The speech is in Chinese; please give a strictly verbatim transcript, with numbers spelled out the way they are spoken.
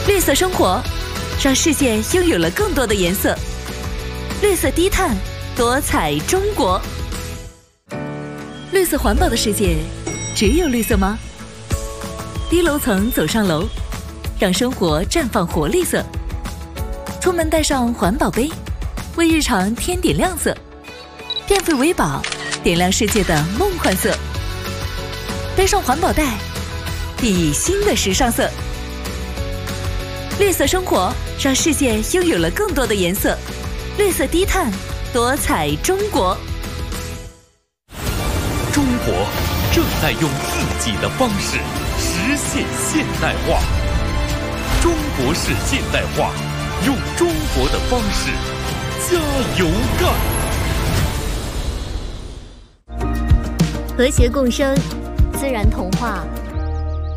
绿色生活，让世界拥有了更多的颜色。绿色低碳，多彩中国。绿色环保的世界，只有绿色吗？低楼层走上楼，让生活绽放活力色。出门带上环保杯，为日常添点亮色。变废为宝，点亮世界的梦幻色。背上环保袋，熠熠新的时尚色。绿色生活，让世界拥有了更多的颜色。绿色低碳，多彩中国。 中国正在用自己的方式实现现代化。中国式现代化，用中国的方式加油干。 和谐共生，自然童话。